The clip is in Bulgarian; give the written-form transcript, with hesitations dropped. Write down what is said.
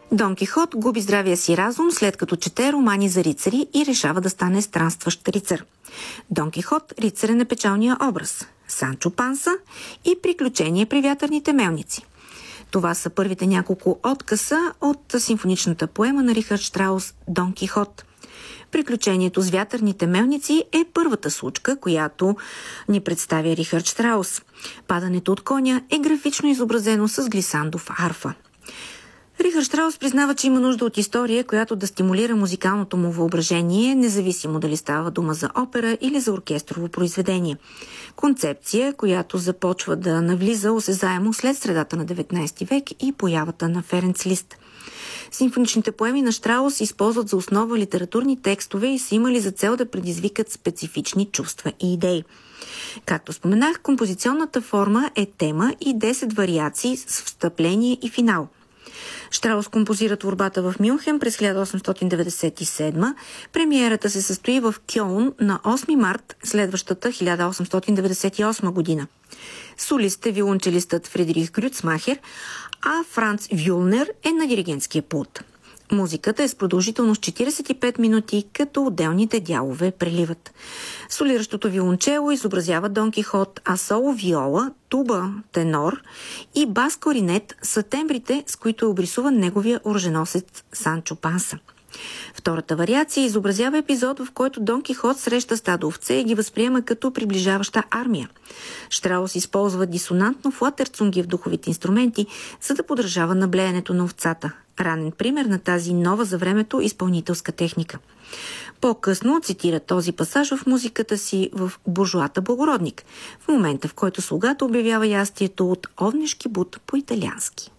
Дон Кихот губи здравия си разум, след като чете романи за рицари и решава да стане странстващ рицар. Дон Кихот – рицаря на печалния образ, Санчо Панса и Приключение при вятърните мелници. Това са първите няколко откъса от симфоничната поема на Рихард Штраус «Дон Кихот». Приключението с вятърните мелници е първата случка, която ни представя Рихард Штраус. Падането от коня е графично изобразено с глисандов арфа. Рихард Штраус признава, че има нужда от история, която да стимулира музикалното му въображение, независимо дали става дума за опера или за оркестрово произведение. Концепция, която започва да навлиза осезаемо след средата на 19 век и появата на Ференц Лист. Симфоничните поеми на Штраус използват за основа литературни текстове и са имали за цел да предизвикат специфични чувства и идеи. Както споменах, композиционната форма е тема и 10 вариации с встъпление и финал. Штраус композира творбата в Мюнхен през 1897. Премиерата се състои в Кьолн на 8 март следващата 1898 година. Солист е виолончелистът Фридрих Грюцмахер, а Франц Вюлнер е на диригентския пулт. Музиката е с продължителност 45 минути, като отделните дялове преливат. Солиращото виолончело изобразява Дон Кихот, а соло виола, туба, тенор и бас-кларинет са тембрите, с които е обрисуван неговия оръженосец Санчо Панса. Втората вариация изобразява епизод, в който Дон Кихот среща стадо овце и ги възприема като приближаваща армия. Штраус използва дисонантно флатерцунги в духовите инструменти, за да подражава на блеенето на овцата. Ранен пример на тази нова за времето изпълнителска техника. По-късно цитира този пасаж в музиката си в Буржоата благородник, в момента в който слугата обявява ястието от овнешки бут по италиански.